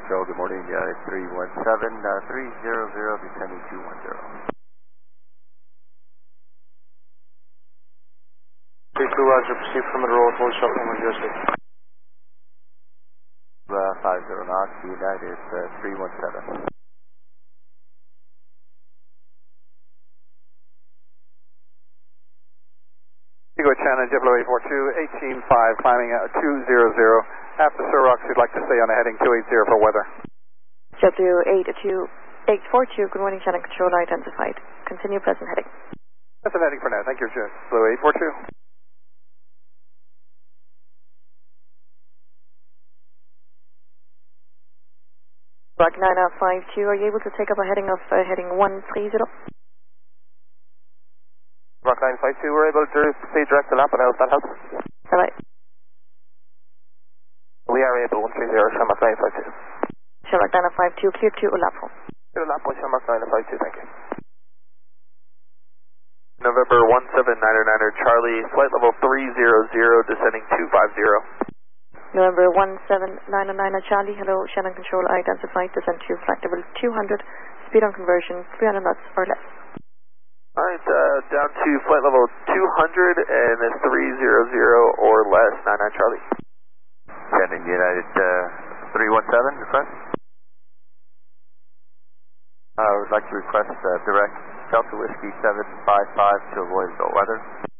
Control, good morning, 317, 300, descending 210. 32, Roger, proceed from the road, hold short, 106. 50 knots, United 317. Go Shannon, JetBlue 842, 18.5, climbing at 200. After Sir Rox, you'd like to stay on a heading 280 for weather. JetBlue 842, good morning, Shannon Control identified. Continue present heading. Present heading for now, thank you, JetBlue 842. Rock 952, are you able to take up a heading of heading 130? Rock 952, we're able to proceed direct to Lapa now, if that helps. Alright. We are able, 130, Shamrock 952. Shamrock 952, clear to Ulapo. Clear to Ulapo, Shamrock 952, thank you. November 1799er, Charlie, flight level 300, descending 250. November 1799er, Charlie, hello, Shannon Control identified, descend to flight level 200, speed on conversion, 300 knots or less. Alright, down to flight level 200 and 300 or less, 99 Charlie. Sending United 317, request. I would like to request direct Delta Whiskey 755 to avoid adult weather.